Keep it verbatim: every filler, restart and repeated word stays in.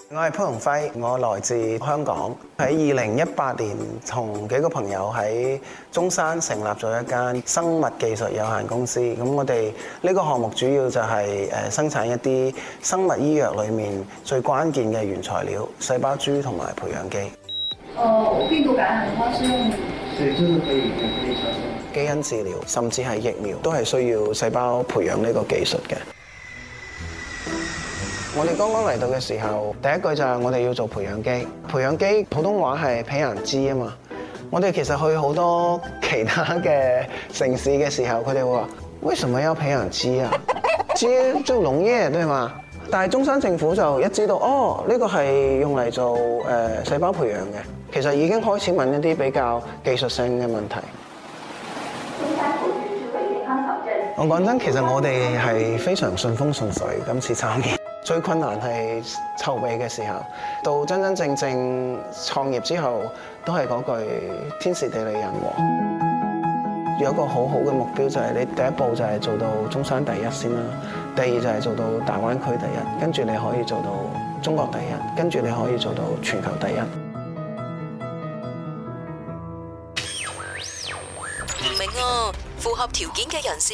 我係潘鴻輝，我來自香港。喺二零一八年，同幾個朋友喺中山成立咗一間生物技術有限公司。咁我哋呢個項目主要就係誒生產一啲生物醫藥裏面最關鍵嘅原材料——細胞株同埋培養基。 哦，病毒感染的話是用， 所以真的可以可以產生基因治療，甚至係疫苗，都係需要細胞培養呢個技術嘅。我哋剛剛嚟到嘅時候，第一句就係我哋要做培養基。培養基普通話係培養基啊嘛。我哋其實去好多其他嘅城市嘅時候，佢哋會話：為什麼要培養基啊？基就農業對嘛？但係中山政府就一知道，哦，呢個係用嚟做誒細胞培養嘅，其實已經開始問一啲比較技術性嘅問題。我講真，其實我哋係非常順風順水，今次參與。最困難係籌備嘅時候，到真真正正創業之後，都係嗰句天時地利人和。有一個好好嘅目標就係你第一步就係做到中山第一先啦，第二就係做到大灣區第一，跟住你可以做到中國第一，跟住你可以做到全球第一。 唔明啊，符合條件嘅人士